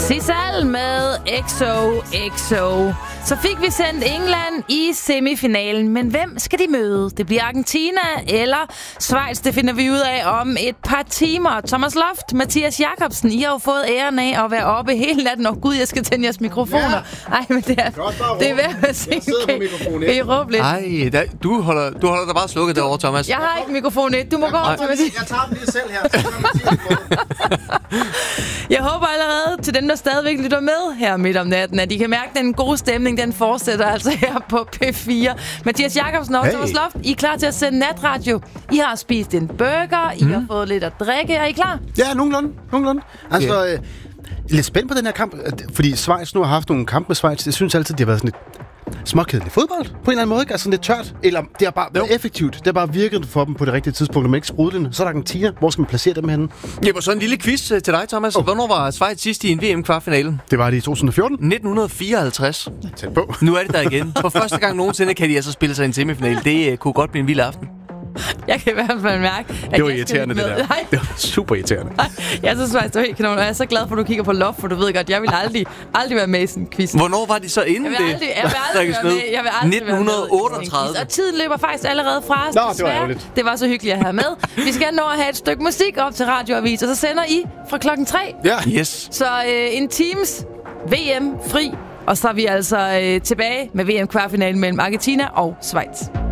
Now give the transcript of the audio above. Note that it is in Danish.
Sissal med XOXO. Så fik vi sendt England i semifinalen, men hvem skal de møde? Det bliver Argentina eller Schweiz, det finder vi ud af om et par timer. Thomas Loft, Mathias Jacobsen, I har jo fået æren af at være oppe hele natten. Og gud, jeg skal tænde jeres mikrofoner. Ej, men det er værd at sige. Kan I råbe lidt? Ej, du holder dig bare slukket derovre, Thomas. Jeg har ikke mikrofon 1. Du må gå over til Mathias. Jeg tager den lige selv her. Jeg håber allerede til dem, der stadigvæk lytter med her midt om natten, at I kan mærke, at den gode stemning, den fortsætter altså her på P4. Mathias Jacobsen og Thomas Loft, I er klar til at sende natradio. I har spist en burger, I har fået lidt at drikke. Er I klar? Ja, nogenlunde. Altså, lidt spændt på den her kamp, fordi Schweiz nu har haft nogle kampe med Schweiz. Jeg synes altid, det har været sådan lidt småkedelig fodbold på en eller anden måde, ikke? Altså lidt tørt. Eller det har bare været effektivt. Det har bare virket for dem på det rigtige tidspunkt, når man ikke sprudlende. Så er der Argentina. Hvor skal man placere dem henne? Jeg var så en lille quiz til dig, Thomas. Hvornår var Schweiz sidst i en VM-kvartfinale? Det var det i 2014. 1954. Tæt på. Nu er det der igen. For første gang nogensinde kan de altså spille sig i en semifinale. Det kunne godt blive en vild aften. Jeg kan i hvert fald mærke, at det var irriterende, det der. Nej. Det var super irriterende. Jeg synes faktisk, det var helt kanon. Jeg er så glad for, at du kigger på Loft, for du ved godt, jeg vil aldrig være med i sådan en quiz. Hvornår var de så inden jeg vil aldrig være med. 1938. Og tiden løber faktisk allerede fra os. Nå, det var ærgerligt. Det var så hyggeligt at have med. Vi skal nå at have et stykke musik op til Radioavis, og så sender I fra 3:00. Ja. Yes. Så en teams VM fri, og så er vi altså tilbage med VM-kvartfinalen mellem Argentina og Schweiz.